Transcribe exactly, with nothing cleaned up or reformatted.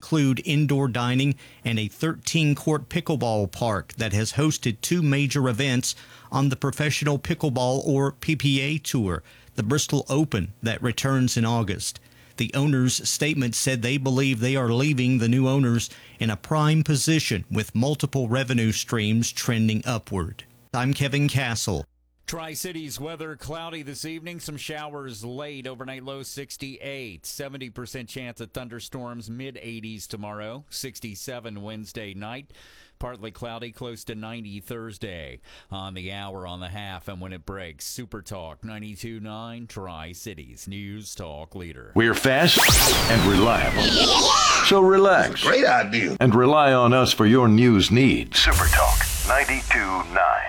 include indoor dining and a thirteen-court pickleball park that has hosted two major events on the Professional Pickleball or P P A Tour, the Bristol Open that returns in August. The owner's statement said they believe they are leaving the new owners in a prime position with multiple revenue streams trending upward. I'm Kevin Castle. Tri-Cities weather cloudy this evening. Some showers late. Overnight low sixty-eight. seventy percent chance of thunderstorms. mid eighties tomorrow. sixty-seven Wednesday night. Partly cloudy, close to ninety Thursday. On the hour, on the half, and when it breaks. Super Talk ninety-two point nine Tri-Cities News Talk Leader. We're fast and reliable. So relax. Great idea. And rely on us for your news needs. Super Talk ninety-two point nine.